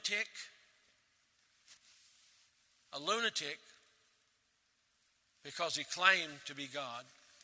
lunatic because he claimed to be God.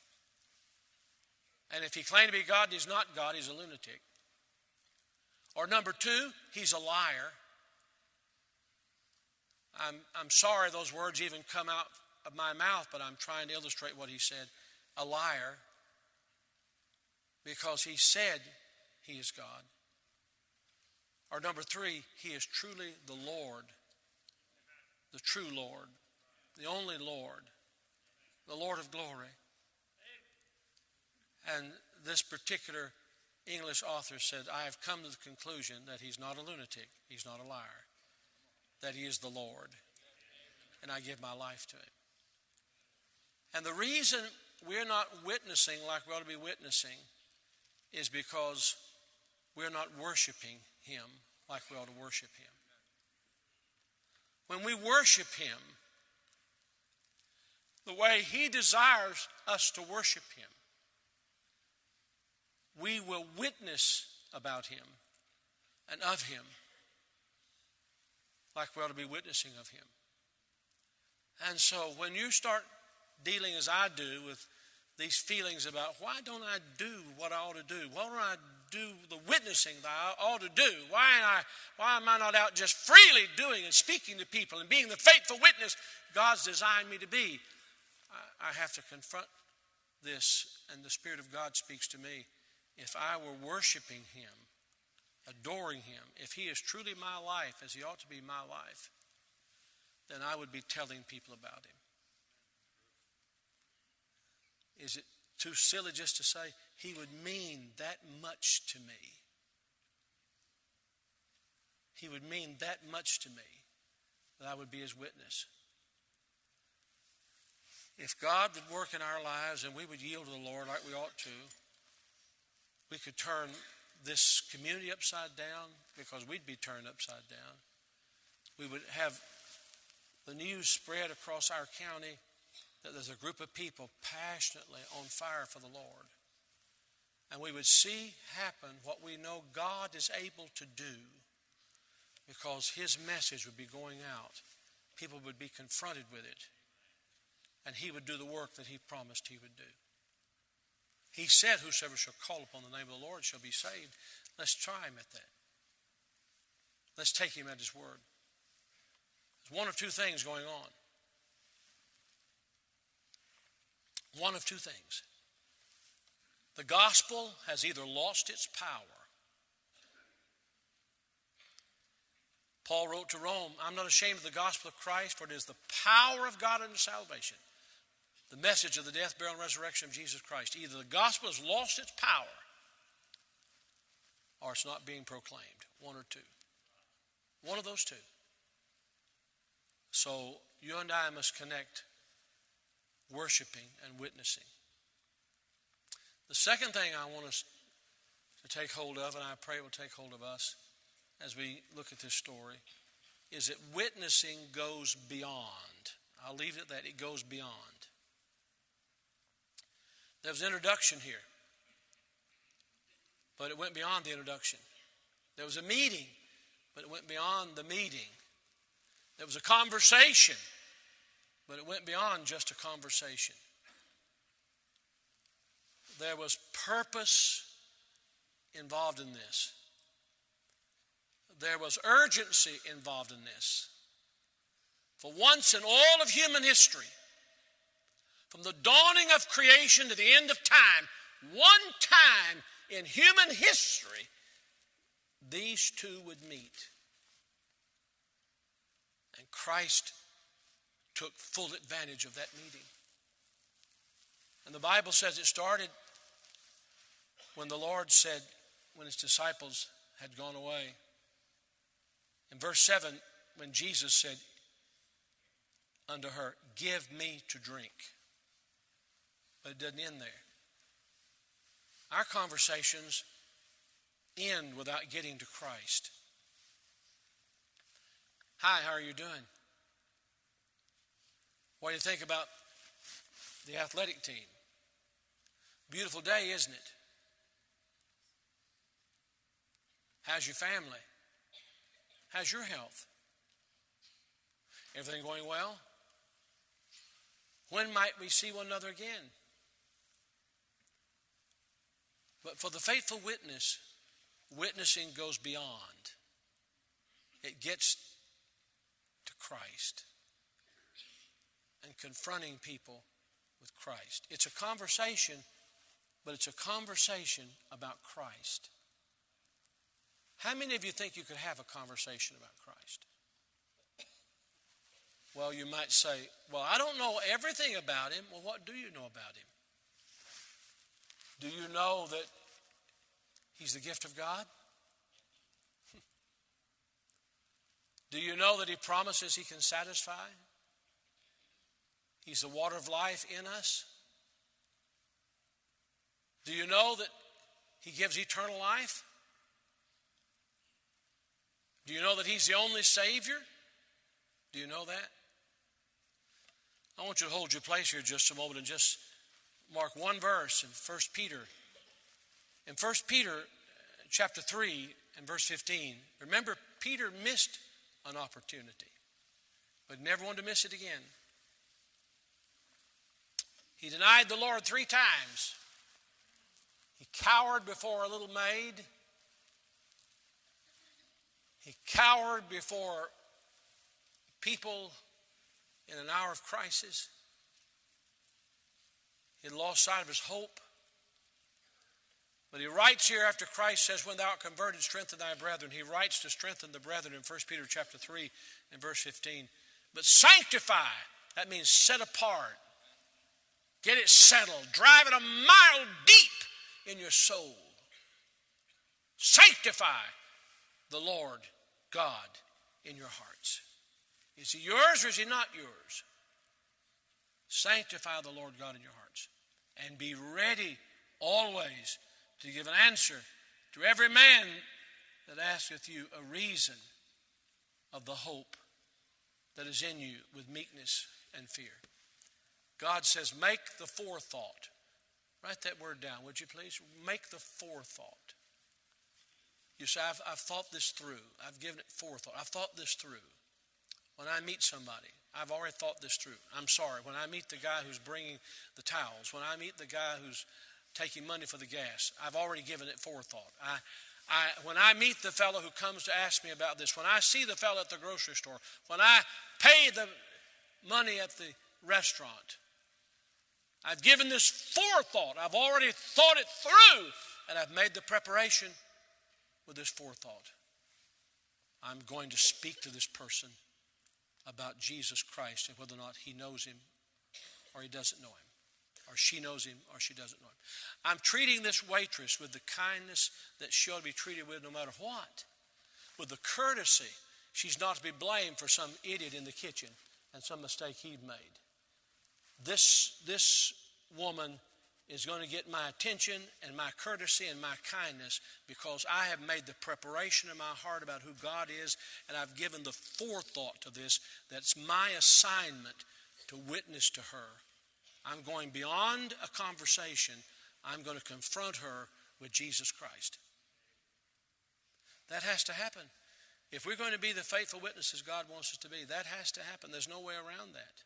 And if he claimed to be God and he's not God, he's a lunatic. Or number two, he's a liar. I'm sorry those words even come out of my mouth, but I'm trying to illustrate what he said. A liar, because he said he is God. Or number three, he is truly the Lord, the true Lord, the only Lord, the Lord of glory. And this particular English author said, I have come to the conclusion that he's not a lunatic, he's not a liar, that he is the Lord, and I give my life to him. And the reason we're not witnessing like we ought to be witnessing is because we're not worshiping him like we ought to worship him. When we worship him the way he desires us to worship him, we will witness about him and of him like we ought to be witnessing of him. And so when you start dealing as I do with these feelings about why don't I do what I ought to do? Why don't I do the witnessing that I ought to do? Why am I not out just freely doing and speaking to people and being the faithful witness God's designed me to be? I have to confront this, and the Spirit of God speaks to me. If I were worshiping him, adoring him, if he is truly my life as he ought to be my life, then I would be telling people about him. Is it too silly just to say he would mean that much to me? He would mean that much to me that I would be his witness. If God would work in our lives and we would yield to the Lord like we ought to, we could turn this community upside down because we'd be turned upside down. We would have the news spread across our county that there's a group of people passionately on fire for the Lord. And we would see happen what we know God is able to do because his message would be going out. People would be confronted with it. And he would do the work that he promised he would do. He said, whosoever shall call upon the name of the Lord shall be saved. Let's try him at that. Let's take him at his word. There's one of two things going on. One of two things. The gospel has either lost its power. Paul wrote to Rome, I'm not ashamed of the gospel of Christ, for it is the power of God unto salvation. The message of the death, burial, and resurrection of Jesus Christ. Either the gospel has lost its power or it's not being proclaimed. One or two. One of those two. So you and I must connect worshiping and witnessing. The second thing I want us to take hold of, and I pray it will take hold of us as we look at this story, is that witnessing goes beyond. I'll leave it at that. It goes beyond. There was an introduction here, but it went beyond the introduction. There was a meeting, but it went beyond the meeting. There was a conversation, but it went beyond just a conversation. There was purpose involved in this. There was urgency involved in this. For once in all of human history, from the dawning of creation to the end of time, one time in human history, these two would meet. And Christ took full advantage of that meeting. And the Bible says it started when the Lord said, when his disciples had gone away. In verse 7, when Jesus said unto her, give me to drink. But it doesn't end there. Our conversations end without getting to Christ. Hi, how are you doing? What do you think about the athletic team? Beautiful day, isn't it? How's your family? How's your health? Everything going well? When might we see one another again? But for the faithful witness, witnessing goes beyond. It gets to Christ and confronting people with Christ. It's a conversation, but it's a conversation about Christ. How many of you think you could have a conversation about Christ? Well, you might say, well, I don't know everything about him. Well, what do you know about him? Do you know that he's the gift of God? Do you know that he promises he can satisfy? He's the water of life in us. Do you know that he gives eternal life? Do you know that he's the only Savior? Do you know that? I want you to hold your place here just a moment and just mark one verse in 1 Peter. In 1 Peter chapter 3 and verse 15. Remember, Peter missed an opportunity, but never wanted to miss it again. He denied the Lord 3 times. He cowered before a little maid. He cowered before people in an hour of crisis. He had lost sight of his hope. But he writes here after Christ says, when thou art converted, strengthen thy brethren. He writes to strengthen the brethren in 1 Peter chapter 3 and verse 15. But sanctify, that means set apart. Get it settled. Drive it a mile deep in your soul. Sanctify the Lord God in your hearts. Is he yours or is he not yours? Sanctify the Lord God in your hearts. And be ready always to give an answer to every man that asketh you a reason of the hope that is in you with meekness and fear. God says, make the forethought. Write that word down, would you please? Make the forethought. You say, I've thought this through. I've given it forethought. I've thought this through. When I meet somebody, I've already thought this through. I'm sorry. When I meet the guy who's bringing the towels, when I meet the guy who's taking money for the gas, I've already given it forethought. When I meet the fellow who comes to ask me about this, when I see the fellow at the grocery store, when I pay the money at the restaurant, I've given this forethought. I've already thought it through, and I've made the preparation with this forethought. I'm going to speak to this person about Jesus Christ and whether or not he knows him or he doesn't know him, or she knows him or she doesn't know him. I'm treating this waitress with the kindness that she ought to be treated with no matter what, with the courtesy. She's not to be blamed for some idiot in the kitchen and some mistake he'd made. This woman is going to get my attention and my courtesy and my kindness because I have made the preparation in my heart about who God is, and I've given the forethought to this. That's my assignment to witness to her. I'm going beyond a conversation. I'm going to confront her with Jesus Christ. That has to happen. If we're going to be the faithful witnesses God wants us to be, that has to happen. There's no way around that.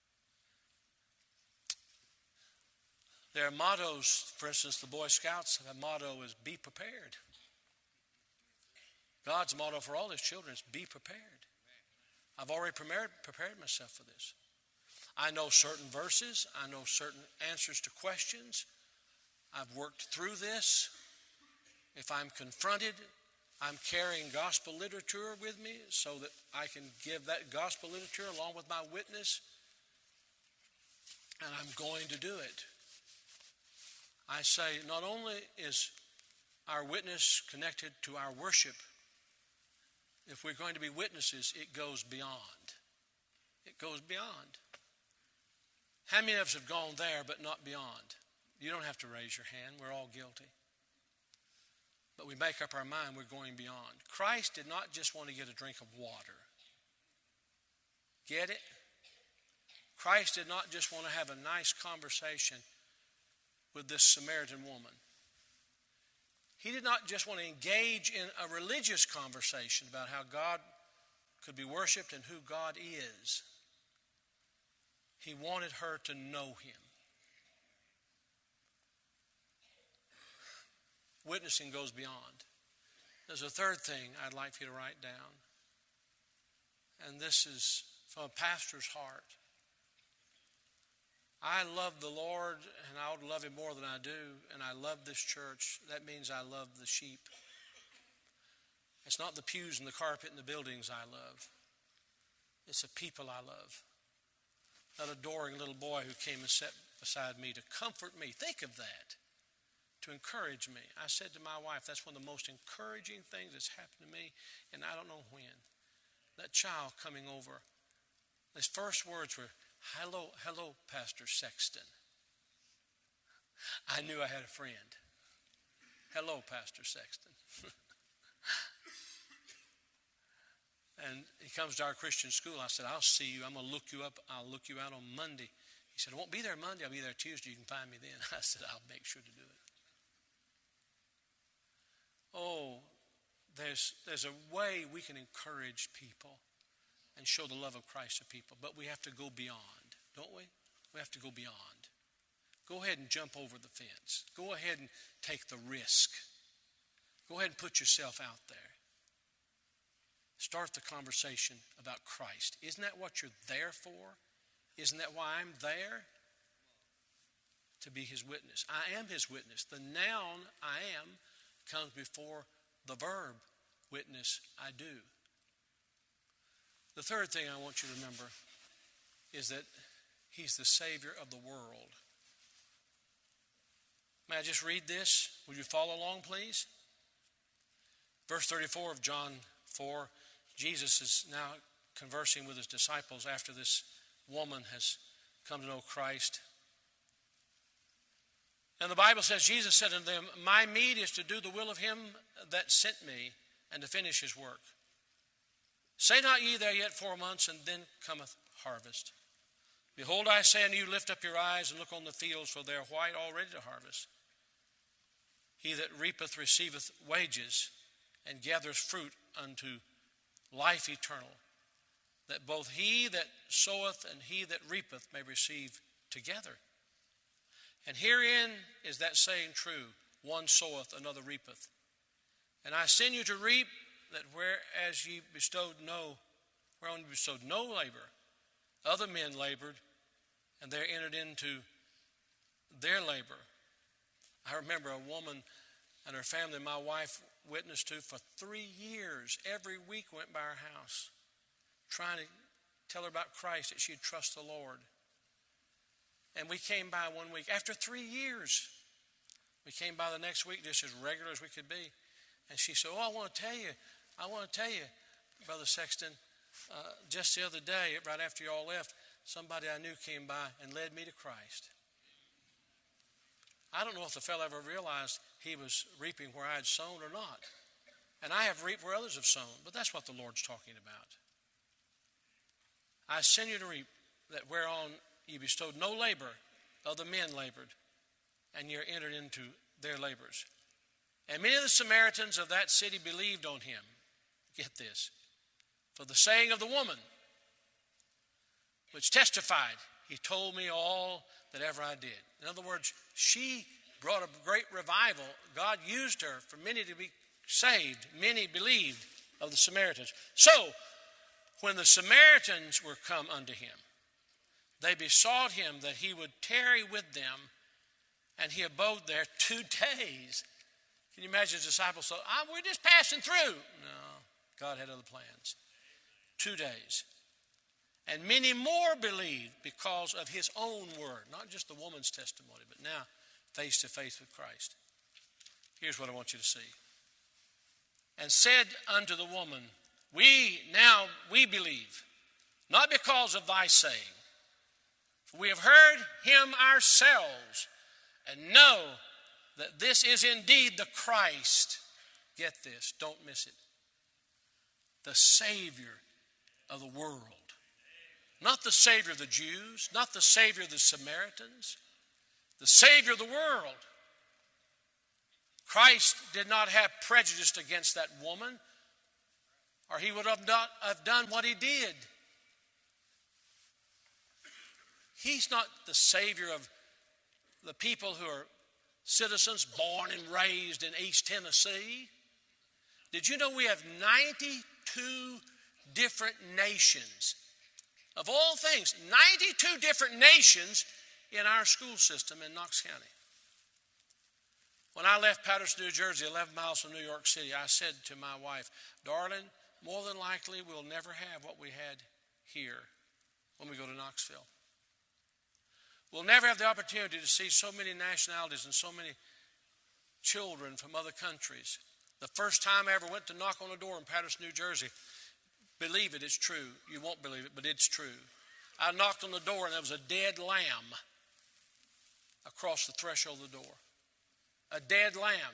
There are mottos. For instance, the Boy Scouts have a motto is be prepared. God's motto for all his children is be prepared. I've already prepared myself for this. I know certain verses. I know certain answers to questions. I've worked through this. If I'm confronted, I'm carrying gospel literature with me so that I can give that gospel literature along with my witness. And I'm going to do it. I say not only is our witness connected to our worship, if we're going to be witnesses, it goes beyond. It goes beyond. How many of us have gone there but not beyond? You don't have to raise your hand. We're all guilty. But we make up our mind we're going beyond. Christ did not just want to get a drink of water. Get it? Christ did not just want to have a nice conversation with this Samaritan woman. He did not just want to engage in a religious conversation about how God could be worshiped and who God is. He wanted her to know him. Witnessing goes beyond. There's a third thing I'd like for you to write down. And this is from a pastor's heart. I love the Lord, and I would love him more than I do, and I love this church. That means I love the sheep. It's not the pews and the carpet and the buildings I love. It's the people I love. That adoring little boy who came and sat beside me to comfort me. Think of that. To encourage me. I said to my wife, that's one of the most encouraging things that's happened to me, and I don't know when. That child coming over. His first words were, hello, Pastor Sexton. I knew I had a friend. Hello, Pastor Sexton. And he comes to our Christian school. I said, I'll see you. I'm going to look you up. I'll look you out on Monday. He said, I won't be there Monday. I'll be there Tuesday. You can find me then. I said, I'll make sure to do it. Oh, there's a way we can encourage people and show the love of Christ to people. But we have to go beyond, don't we? We have to go beyond. Go ahead and jump over the fence. Go ahead and take the risk. Go ahead and put yourself out there. Start the conversation about Christ. Isn't that what you're there for? Isn't that why I'm there? To be his witness. I am his witness. The noun I am comes before the verb witness I do. The third thing I want you to remember is that he's the Savior of the world. May I just read this? Will you follow along, please? Verse 34 of John 4. Jesus is now conversing with his disciples after this woman has come to know Christ. And the Bible says, Jesus said unto them, my meat is to do the will of him that sent me, and to finish his work. Say not ye, there yet 4 months, and then cometh harvest. Behold, I say unto you, lift up your eyes and look on the fields, for they are white already to harvest. He that reapeth receiveth wages, and gathereth fruit unto life eternal, that both he that soweth and he that reapeth may receive together. And herein is that saying true, one soweth, another reapeth. And I send you to reap, that whereas ye bestowed no labor, other men labored, and they entered into their labor. I remember a woman and her family my wife witnessed to for 3 years. Every week went by our house, trying to tell her about Christ, that she'd trust the Lord. And we came by one week. After 3 years, we came by the next week just as regular as we could be. And she said, I want to tell you, Brother Sexton, just the other day, right after you all left, somebody I knew came by and led me to Christ. I don't know if the fellow ever realized he was reaping where I had sown or not. And I have reaped where others have sown, but that's what the Lord's talking about. I send you to reap, that whereon ye bestowed no labor, other men labored, and ye are entered into their labors. And many of the Samaritans of that city believed on him. Get this. For the saying of the woman, which testified, he told me all that ever I did. In other words, she brought a great revival. God used her for many to be saved. Many believed of the Samaritans. So, when the Samaritans were come unto him, they besought him that he would tarry with them, and he abode there 2 days. Can you imagine his disciples thought, we're just passing through? No, God had other plans. 2 days. And many more believed because of his own word, not just the woman's testimony, but now face to face with Christ. Here's what I want you to see. And said unto the woman, we believe, not because of thy saying, for we have heard him ourselves, and know that this is indeed the Christ. Get this, don't miss it. The Savior of the world. Not the Savior of the Jews, not the Savior of the Samaritans, the Savior of the world. Christ did not have prejudice against that woman. or he would have not have done what he did. He's not the Savior of the people who are citizens born and raised in East Tennessee. Did you know we have 92 different nations? Of all things, 92 different nations in our school system in Knox County. When I left Patterson, New Jersey, 11 miles from New York City, I said to my wife, darling, more than likely we'll never have what we had here when we go to Knoxville. We'll never have the opportunity to see so many nationalities and so many children from other countries. The first time I ever went to knock on a door in Patterson, New Jersey, believe it, it's true. You won't believe it, but it's true. I knocked on the door and there was a dead lamb across the threshold of the door. A dead lamb.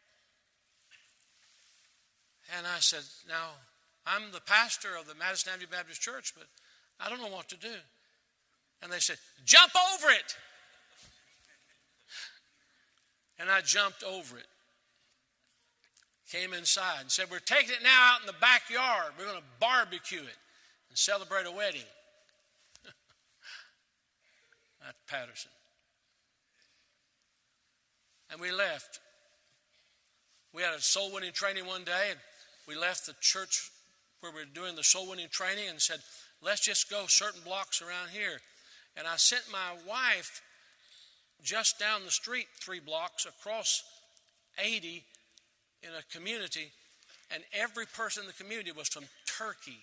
And I said, now, I'm the pastor of the Madison Avenue Baptist Church, but I don't know what to do. And they said, jump over it. And I jumped over it. Came inside and said, we're taking it now out in the backyard. We're going to barbecue it and celebrate a wedding. That's Patterson. And we left. We had a soul winning training one day, and we left the church where we were doing the soul winning training and said, let's just go certain blocks around here. And I sent my wife just down the street 3 blocks across 80 in a community, and every person in the community was from Turkey.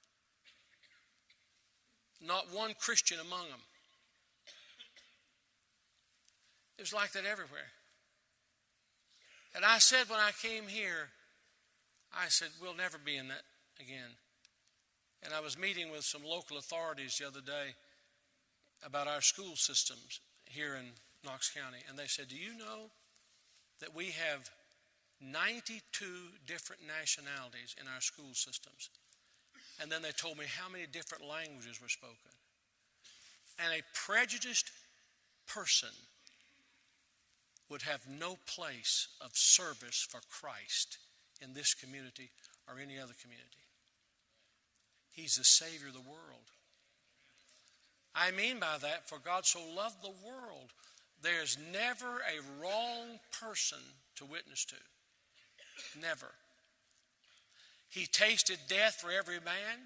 Not one Christian among them. It was like that everywhere. And I said when I came here, I said, we'll never be in that again. And I was meeting with some local authorities the other day about our school systems here in Knox County. And they said, do you know that we have 92 different nationalities in our school systems? And then they told me how many different languages were spoken. And a prejudiced person would have no place of service for Christ in this community or any other community. He's the Savior of the world. I mean by that, for God so loved the world, there's never a wrong person to witness to. Never. He tasted death for every man.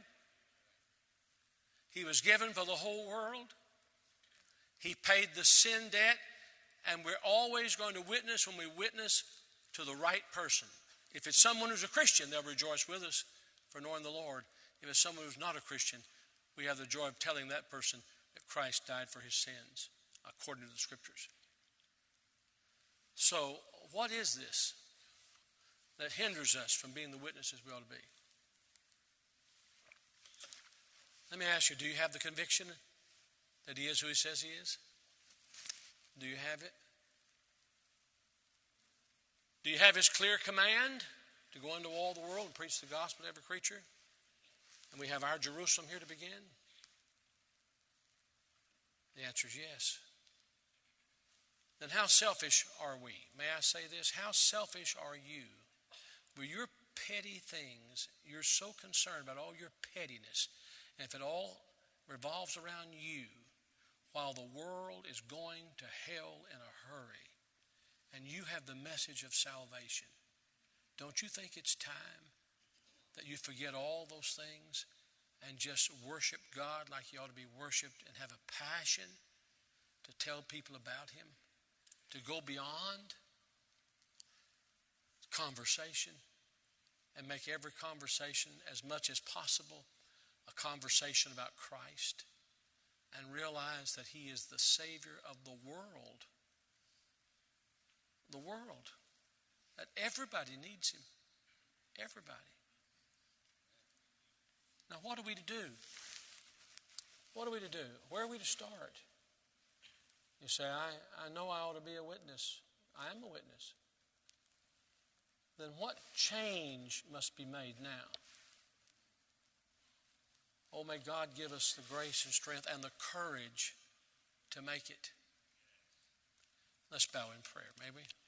He was given for the whole world. He paid the sin debt, and we're always going to witness when we witness to the right person. If it's someone who's a Christian, they'll rejoice with us for knowing the Lord. If it's someone who's not a Christian, we have the joy of telling that person that Christ died for his sins, according to the Scriptures. So, what is this that hinders us from being the witnesses we ought to be? Let me ask you, do you have the conviction that he is who he says he is? Do you have it? Do you have his clear command to go into all the world and preach the gospel to every creature? And we have our Jerusalem here to begin? The answer is yes. Then how selfish are we? May I say this? How selfish are you? With your petty things, you're so concerned about all your pettiness. And if it all revolves around you, while the world is going to hell in a hurry, and you have the message of salvation, don't you think it's time that you forget all those things and just worship God like you ought to be worshiped and have a passion to tell people about him, to go beyond conversation and make every conversation as much as possible a conversation about Christ, and realize that he is the Savior of the world. The world. That everybody needs him. Everybody. Now, what are we to do? What are we to do? Where are we to start? You say, I know I ought to be a witness. I am a witness. Then what change must be made now? Oh, may God give us the grace and strength and the courage to make it. Let's bow in prayer, may we?